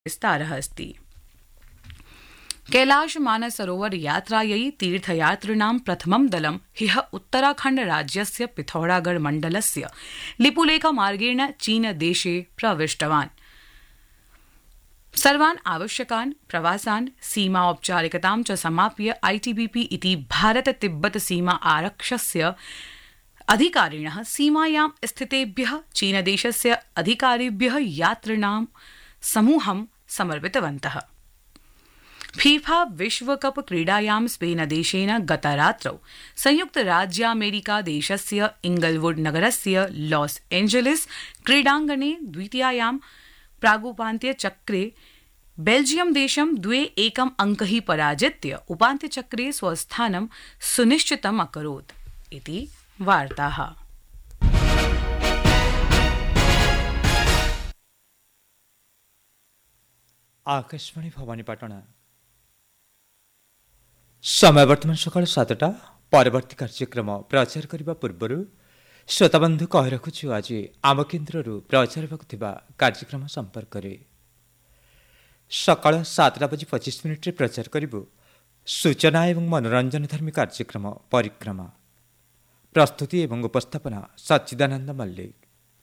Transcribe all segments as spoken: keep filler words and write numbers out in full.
विस्तारः अस्ति। कैलाश मानसरोवर यात्रायै तीर्थयात्रिणां प्रथमं दलं ह्यः उत्तराखण्ड राज्यस्य पिथौरागढ़ मण्डलस्य लिपुलेख मार्गेण चीनदेशे प्रविष्टवान्। सर्वान् आवश्यकान् प्रवासान् सीमा औपचारिकतां च समाप्य आईटीबीपी इति भारत तिब्बत सीमा आरक्षस्य अधिकारिणः सीमायां स्थितेभ्यः चीनदेशस्य अधिकारिभ्यः यात्रिणां समूहं समर्पितवन्तः। फीफा विश्वकप क्रीडायां स्पेनदेशेन गतरात्रौ संयुक्तराज्यामेरिकादेशस्य इंगलवुड नगरस्य लॉस एंजेलिस क्रीडाङ्गणे द्वितीयायां प्रागुपान्त्यचक्रे बेल्जियम देशं द्वे एकम् अंकैः पराजित्य उपान्त्यचक्रे स्वस्थानं सुनिश्चितम् अकरोत् इति वार्ताः। आकाशवाणी भवानीपाटण समय वर्तमान सकाल सातटा। परवर्ती कार्यक्रम प्रचार करने पूर्व श्रोताबंधु कही रखुछु आज आम केन्द्र प्रचार कार्यक्रम संपर्क में सकाल सातटा बजी पचिश मिनिट प्रचार करूँ सूचना एवं मनोरंजन धर्मी कार्यक्रम परिक्रमा। प्रस्तुति एवं उपस्थापना सच्चिदानंद मल्लिक।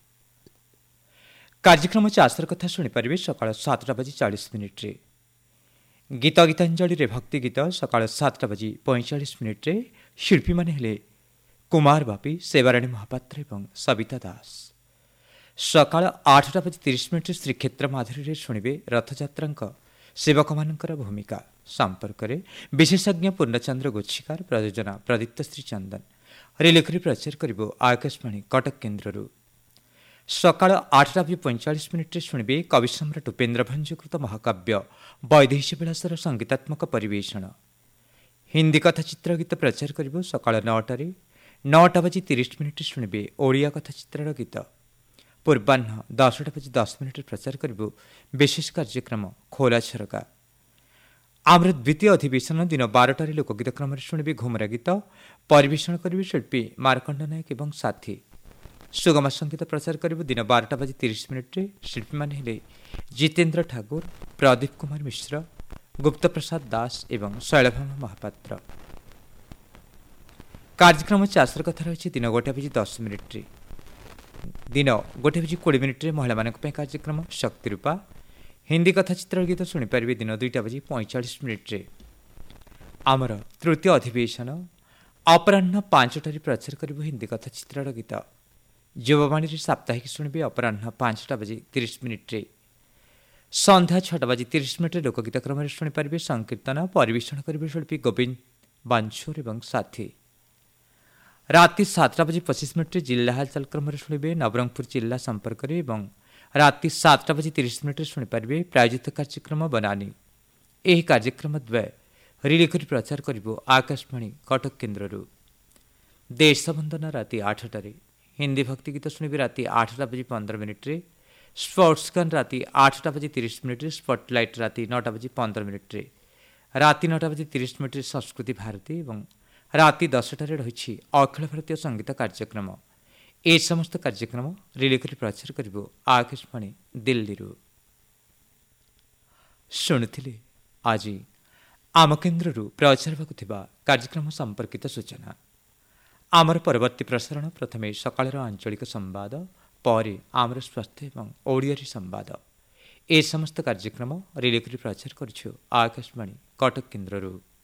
कार्यक्रम चाषर कथा शुणिपारे सकाल सातटा बजी चालीस मिनिट रे। गीत गीतांजलि भक्ति गीत सकाल सातटा बजी पैंचाश मिनिट रे शिल्पी माने हेले कुमार बापी, सेवाराणी महापात्र एवं सविता दास। सकाल आठटा बजी तीस मिनिट श्रीक्षेत्र माधुरी शुणिबे रथयात्रा सेवक मानकर भूमिका संपर्क में विशेषज्ञ पूर्णचंद्र गोच्छिकार प्रयोजना प्रदीप्त श्री चंदन रेलखरी प्रचार करिबो आकाशवाणी कटक केन्द्र। सकाल आठटा बजी पैंचाश मिनिट शुणिबे कवि सम्राट उपेन्द्र भंजकृत महाकाव्य वैदेही विलासर संगीतात्मक परिवेषण। हिंदी कथाचित्र गीत प्रचार करिबो सकाल नौटारे। नौटा बजी तीस मिनिट शुणिबे ओडिया कथाचित्र गीत। पूर्वाह्न दसटा बजी दस मिनिट प्रचार करिबो विशेष कार्यक्रम खोला झरका। आमर द्वितीय अधिवेशन दिन बारटार लोकगीत क्रम शुणिबे घुमरा गीत। परिवेषण करिबे शिल्पी मार्कंड नायक एवं साथी। सुगम संगीत प्रचार करिबो दिन बारटा बजी तीस मिनिट शिल्पी मान हेले जितेन्द्र ठाकुर, प्रदीप कुमार मिश्र, गुप्त प्रसाद दास एवं शैलभामा महापात्र। कार्यक्रम चाषर कथा रही दिन गोटे बजी दस मिनिट दिन गोटे बजी कोड़े मिनिट महिला मानक कार्यक्रम शक्ति रूपा। हिंदी कथाचित्र गीत शुणिपारे दिन दुईटा बजी पैंचाश मिनिट आमर तृतीय अधिवेशन अपराह्न पांचटार प्रचार करिबो हिंदी कथाचित्र गीत। युववाणी साप्ताहिक शुणिबे अपराह्न पांचटा बजी तीस मिनिट संध्या छटा बजी तीस मिनिट लोकगीत क्रम शुणिपारे संकीर्तन। परिवेषण करिबे शिल्पी गोविंद बांछोर एवं साथी। राति सातटा बजी पचिश मिनिट जिला हालचाल क्रम शुणिबे नवरंगपुर जिला संपर्क में एवं राति सातटा बजी तीस मिनिट शुणिपारे प्रायोजित कार्यक्रम बनानी। यह कार्यक्रम द्वय रिलेखरी प्रचार करिबो आकाशवाणी कटक केन्द्र। देश वंदना राति आठटारे। हिंदी भक्ति गीत शुणिबे राति आठटा बजी पंद्रह मिनिट स्पोर्ट्स गन राति आठटा बजी तीस मिनिट। स्पॉटलाइट राति नौटा बजी पंद्रह मिनिट राति नौटा बजी तीस मिनिट संस्कृति भारती एवं राति दसटार रही अखिल भारतीय संगीत कार्यक्रम। ए समस्त कार्यक्रम रिलेखरी प्रचार करिबो आकाशवाणी दिल्ली। शुणुथिले आज आम केन्द्र प्रचार होगा कार्यक्रम संपर्कित सूचना। आमर परवर्ती प्रसारण प्रथमे सकाळ आंचलिक संवाद, पर आमर स्वास्थ्य एवं ओडिया संवाद। ए समस्त कार्यक्रम रिलेखरी प्रचार करुछु आकाशवाणी कटक केन्द्र।